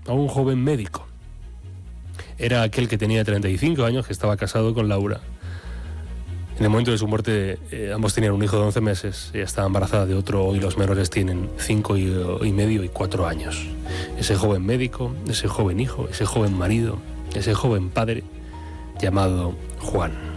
a un joven médico. Era aquel que tenía 35 años, que estaba casado con Laura. En el momento de su muerte, ambos tenían un hijo de 11 meses. Ella estaba embarazada de otro y los menores tienen 5 y medio y 4 años. Ese joven médico, ese joven hijo, ese joven marido, ese joven padre llamado Juan.